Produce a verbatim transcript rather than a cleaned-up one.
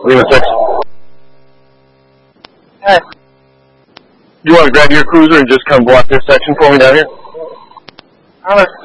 Lima six. Hey. You want to grab your cruiser and just come block this section for me down here? Alright.